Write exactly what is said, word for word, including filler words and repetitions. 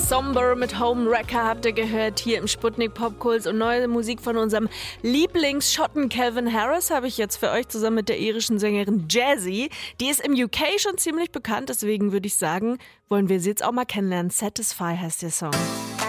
Somber mit Homewrecker habt ihr gehört hier im Sputnik Popkults und neue Musik von unserem Lieblingsschotten Calvin Harris habe ich jetzt für euch zusammen mit der irischen Sängerin Jazzy. Die ist im U K schon ziemlich bekannt, deswegen würde ich sagen, wollen wir sie jetzt auch mal kennenlernen. Satisfy heißt der Song.